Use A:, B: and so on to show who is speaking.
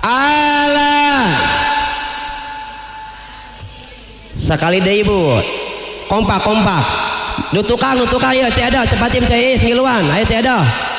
A: Allah. Sekali deh ibu. Kompak. Nu tukang ya cedo cepatim ceis ngiluan. Ayo cedo.